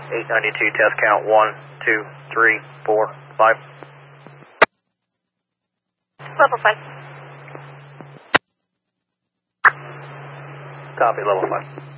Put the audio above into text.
892, test count 1, 2, 3, 4, 5. Level 5. Copy, level 5.